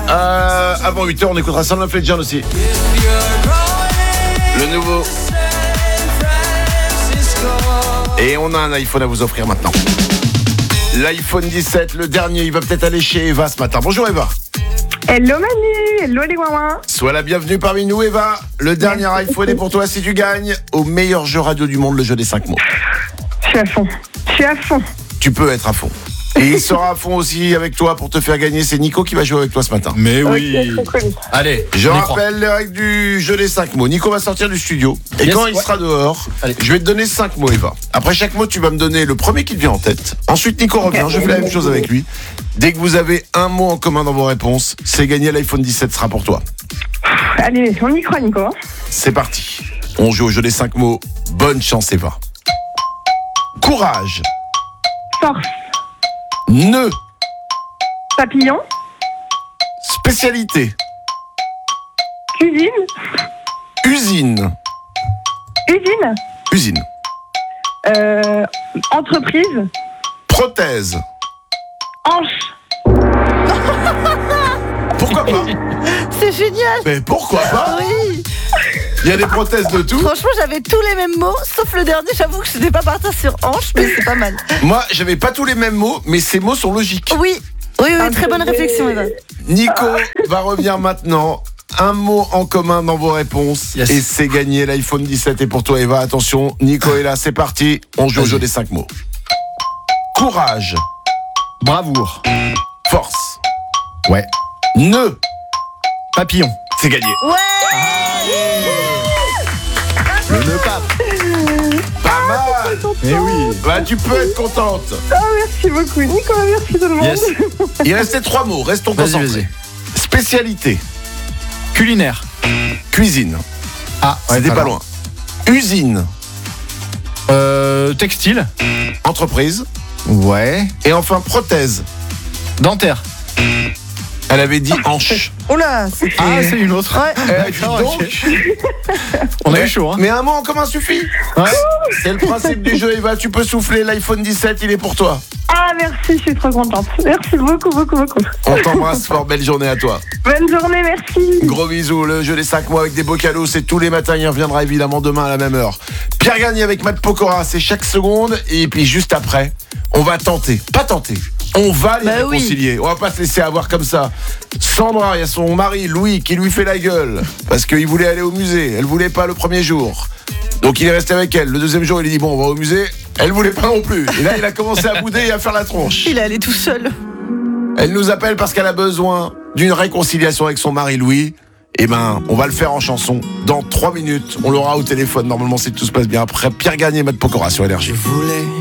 Avant 8h, on écoutera Son of Legend aussi. Le nouveau. Et on a un iPhone à vous offrir maintenant. L'iPhone 17, le dernier, il va peut-être aller chez Eva ce matin. Bonjour Eva. Hello Manu, hello les guamins. Sois la bienvenue parmi nous Eva. Le dernier iPhone est pour toi si tu gagnes au meilleur jeu radio du monde, le jeu des 5 mots. Je suis à fond. Tu peux être à fond. Et il sera à fond aussi avec toi pour te faire gagner. C'est Nico qui va jouer avec toi ce matin. Mais oui. Ok, trop cool. Allez, Je rappelle les règles du jeu des 5 mots. Nico va sortir du studio. Et Yes, quand il sera dehors, Allez. je vais te donner 5 mots, Eva. Après chaque mot, tu vas me donner le premier qui te vient en tête. Ensuite, Nico revient. Je fais la même chose avec lui. Dès que vous avez un mot en commun dans vos réponses, c'est gagné. L'iPhone 17 sera pour toi. Allez, on y croit Nico. C'est parti. On joue au jeu des 5 mots. Bonne chance, Eva. Courage. Force, Nœud. papillon, Spécialité. cuisine, Usine. Usine. entreprise, Prothèse. hanche. Pourquoi pas? C'est génial. Mais pourquoi pas? Oui. Il y a des prothèses de tout. Franchement, j'avais tous les mêmes mots, sauf le dernier. J'avoue que je n'étais pas partie sur hanche, mais c'est pas mal. Moi, j'avais pas tous les mêmes mots, mais ces mots sont logiques. Oui, très bonne réflexion, Eva. Nico va revenir maintenant. Un mot en commun dans vos réponses. Yes. Et c'est gagné. L'iPhone 17 est pour toi, Eva. Attention, Nico est là, c'est parti. On joue au jeu des 5 mots. Courage. Bravoure. Force. Ouais. Nœud. Papillon. C'est gagné. Le nœud pape. Pas mal. Mais oui. Bah, tu peux être contente. Oh, merci beaucoup Nico, merci tout le monde. Yes. Il restait 3 mots. Restons Vas-y, concentrés. vas-y. Spécialité. Culinaire. Cuisine. Ah, C'était pas loin. Usine. Textile. Entreprise. Ouais. Et enfin, prothèse. Dentaire. Elle avait dit hanche. Oula, Ah, c'est une autre. Ouais. Dis D'accord, donc. ok. On a eu chaud, hein. Mais un mot en commun suffit. Ouais. C'est le principe du jeu, Eva. Tu peux souffler. L'iPhone 17, il est pour toi. Ah merci, je suis trop contente. Merci beaucoup. On t'embrasse fort. Belle journée à toi. Bonne journée, merci. Gros bisous. Le jeu des 5 mois avec des beaux cadeaux, c'est tous les matins. Il reviendra évidemment demain à la même heure. Pierre Gagné avec Matt Pokora, c'est chaque seconde. Et puis juste après, on va tenter. Pas tenter. On va les réconcilier. On va pas se laisser avoir comme ça. Sandra, il y a son mari Louis qui lui fait la gueule parce qu'il voulait aller au musée. Elle voulait pas le premier jour. Donc il est resté avec elle. Le deuxième jour, il lui dit bon, on va au musée. Elle voulait pas non plus. Et là, il a commencé à bouder et à faire la tronche. Il est allé tout seul. Elle nous appelle parce qu'elle a besoin d'une réconciliation avec son mari Louis. Eh ben, on va le faire en chanson. Dans 3 minutes, on l'aura au téléphone. Normalement, si tout se passe bien. Après, Pierre Gagné, Matt Pokora sur Énergie.